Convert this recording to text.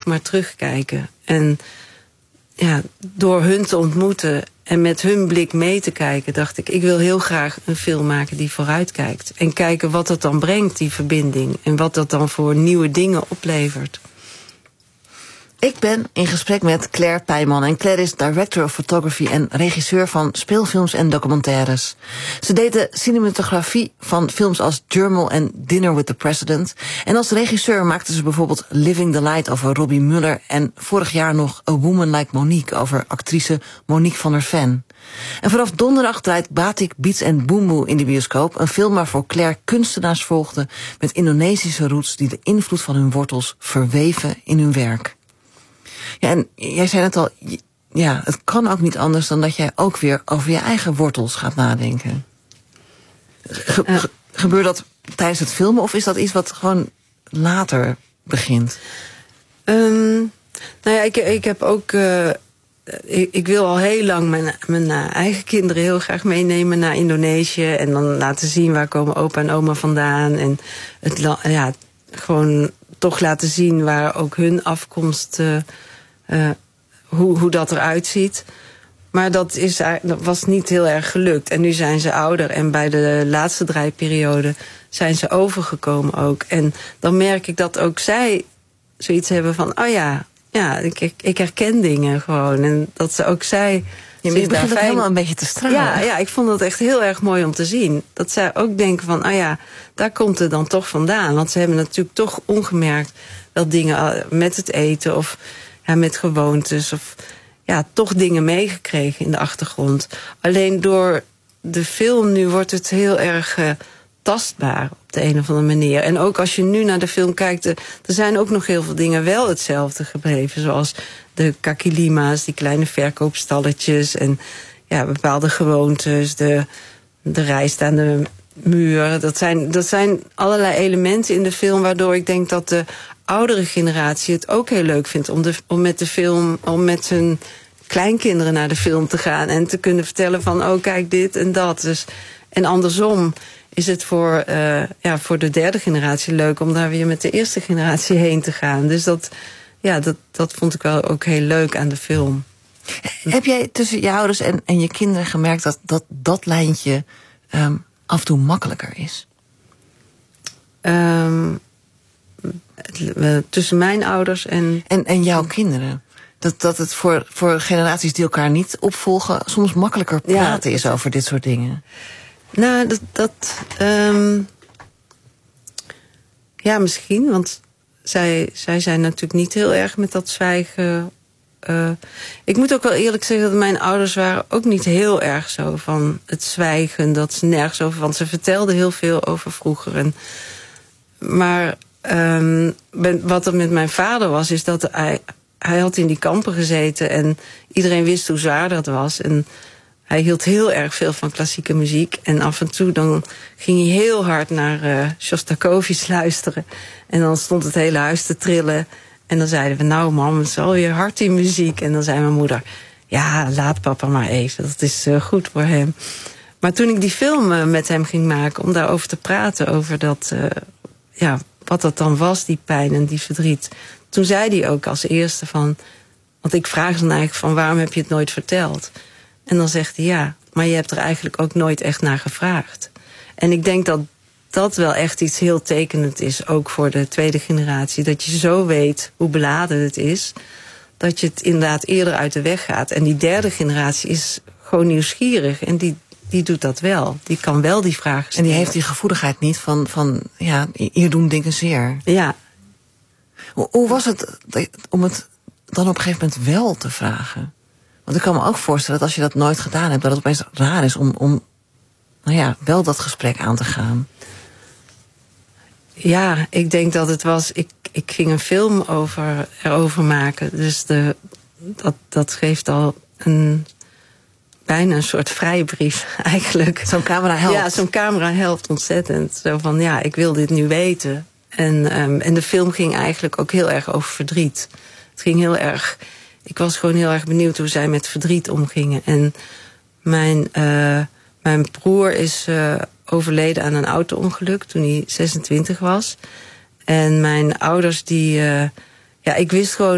maar terugkijken. En ja, door hun te ontmoeten en met hun blik mee te kijken, dacht ik wil heel graag een film maken die vooruitkijkt. En kijken wat dat dan brengt, die verbinding. En wat dat dan voor nieuwe dingen oplevert. Ik ben in gesprek met Claire Pijman. En Claire is director of photography en regisseur van speelfilms en documentaires. Ze deed de cinematografie van films als Germel en Dinner with the President. En als regisseur maakte ze bijvoorbeeld Living the Light over Robbie Muller. En vorig jaar nog A Woman Like Monique over actrice Monique van der Ven. En vanaf donderdag draait Batik Beats and Boomboe in de bioscoop. Een film waarvoor Claire kunstenaars volgde met Indonesische roots die de invloed van hun wortels verweven in hun werk. Ja, en jij zei net al, ja, het kan ook niet anders dan dat jij ook weer over je eigen wortels gaat nadenken. Gebeurt dat tijdens het filmen of is dat iets wat gewoon later begint? Nou ja, ik heb ook... Ik wil al heel lang mijn eigen kinderen heel graag meenemen naar Indonesië. En dan laten zien waar komen opa en oma vandaan. En gewoon toch laten zien waar ook hun afkomst... hoe dat eruit ziet. Maar dat was niet heel erg gelukt. En nu zijn ze ouder. En bij de laatste draaiperiode zijn ze overgekomen ook. En dan merk ik dat ook zij zoiets hebben van... ik herken dingen gewoon. En dat ze ook zij... Je begint ook helemaal een beetje te stralen. Ja, ik vond dat echt heel erg mooi om te zien. Dat zij ook denken van, daar komt het dan toch vandaan. Want ze hebben natuurlijk toch ongemerkt wel dingen met het eten... of met gewoontes of toch dingen meegekregen in de achtergrond. Alleen door de film nu wordt het heel erg tastbaar op de een of andere manier. En ook als je nu naar de film kijkt... er zijn ook nog heel veel dingen wel hetzelfde gebleven. Zoals de kakilima's, die kleine verkoopstalletjes... en bepaalde gewoontes, de rijst aan de muur. Dat zijn allerlei elementen in de film... waardoor ik denk dat de oudere generatie het ook heel leuk vindt... om met hun kleinkinderen naar de film te gaan... en te kunnen vertellen van, kijk dit en dat. Dus, en andersom is het voor de derde generatie leuk... om daar weer met de eerste generatie heen te gaan. Dus dat vond ik wel ook heel leuk aan de film. Heb jij tussen je ouders en je kinderen gemerkt... dat lijntje af en toe makkelijker is? Tussen mijn ouders en jouw kinderen. Dat het voor generaties die elkaar niet opvolgen... soms makkelijker praten is over dit soort dingen. Nou, misschien. Want zij zijn natuurlijk niet heel erg met dat zwijgen. Ik moet ook wel eerlijk zeggen dat mijn ouders waren ook niet heel erg zo van het zwijgen. Dat ze nergens over... Want ze vertelden heel veel over vroeger. Maar... wat er met mijn vader was, is dat hij had in die kampen gezeten... en iedereen wist hoe zwaar dat was. En hij hield heel erg veel van klassieke muziek. En af en toe dan ging hij heel hard naar Shostakovich luisteren. En dan stond het hele huis te trillen. En dan zeiden we, nou mam, het is alweer hard die muziek. En dan zei mijn moeder, ja, laat papa maar even. Dat is goed voor hem. Maar toen ik die film met hem ging maken... om daarover te praten, over dat... wat dat dan was, die pijn en die verdriet. Toen zei hij ook als eerste van... want ik vraag dan eigenlijk van, waarom heb je het nooit verteld? En dan zegt hij, maar je hebt er eigenlijk ook nooit echt naar gevraagd. En ik denk dat dat wel echt iets heel tekenend is... ook voor de tweede generatie. Dat je zo weet hoe beladen het is... dat je het inderdaad eerder uit de weg gaat. En die derde generatie is gewoon nieuwsgierig. En die doet dat wel. Die kan wel die vragen stellen. En die heeft die gevoeligheid niet van hier doen dingen zeer. Ja. Hoe was het om het dan op een gegeven moment wel te vragen? Want ik kan me ook voorstellen dat als je dat nooit gedaan hebt... dat het opeens raar is om wel dat gesprek aan te gaan. Ja, ik denk dat het was... Ik ging een film erover maken. Dus dat geeft al bijna een soort vrijbrief eigenlijk. Zo'n camera helpt. Ja, zo'n camera helpt ontzettend. Zo van, ik wil dit nu weten. En de film ging eigenlijk ook heel erg over verdriet. Het ging heel erg... Ik was gewoon heel erg benieuwd hoe zij met verdriet omgingen. En mijn broer is overleden aan een auto-ongeluk toen hij 26 was. En mijn ouders ik wist gewoon